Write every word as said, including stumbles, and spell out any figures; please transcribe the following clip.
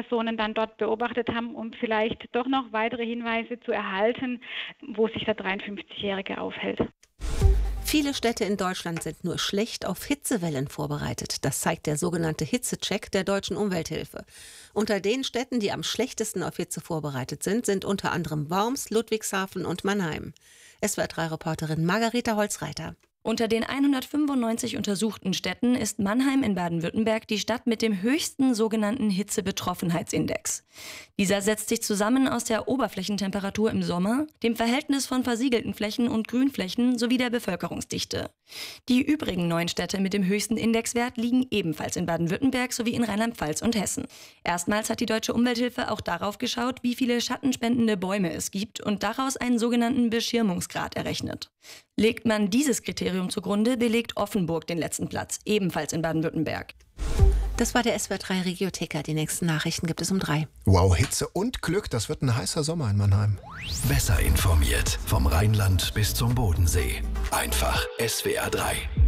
Personen dann dort beobachtet haben, um vielleicht doch noch weitere Hinweise zu erhalten, wo sich der dreiundfünfzigjährige aufhält. Viele Städte in Deutschland sind nur schlecht auf Hitzewellen vorbereitet. Das zeigt der sogenannte Hitzecheck der Deutschen Umwelthilfe. Unter den Städten, die am schlechtesten auf Hitze vorbereitet sind, sind unter anderem Worms, Ludwigshafen und Mannheim. S W R drei Reporterin Margareta Holzreiter. Unter den hundertfünfundneunzig untersuchten Städten ist Mannheim in Baden-Württemberg die Stadt mit dem höchsten sogenannten Hitzebetroffenheitsindex. Dieser setzt sich zusammen aus der Oberflächentemperatur im Sommer, dem Verhältnis von versiegelten Flächen und Grünflächen sowie der Bevölkerungsdichte. Die übrigen neun Städte mit dem höchsten Indexwert liegen ebenfalls in Baden-Württemberg sowie in Rheinland-Pfalz und Hessen. Erstmals hat die Deutsche Umwelthilfe auch darauf geschaut, wie viele schattenspendende Bäume es gibt und daraus einen sogenannten Beschirmungsgrad errechnet. Legt man dieses Kriterium zugrunde, belegt Offenburg den letzten Platz, ebenfalls in Baden-Württemberg. Das war der S W R drei Regiotheker. Die nächsten Nachrichten gibt es um drei. Wow, Hitze und Glück, das wird ein heißer Sommer in Mannheim. Besser informiert, vom Rheinland bis zum Bodensee. Einfach S W R drei.